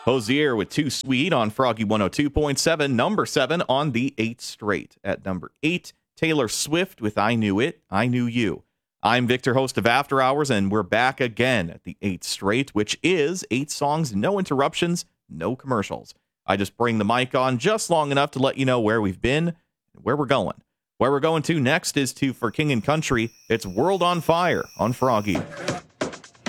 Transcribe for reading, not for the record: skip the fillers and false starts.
Hosier with Too Sweet on Froggy 102.7. Number 7 on the 8th straight. At number 8, Taylor Swift with I Knew It, I Knew You. I'm Victor, host of After Hours, and we're back again at the 8th straight, which is 8 songs, no interruptions, no commercials. I just bring the mic on just long enough to let you know where we've been and where we're going. Where we're going to next is to For King and Country. It's World on Fire on Froggy.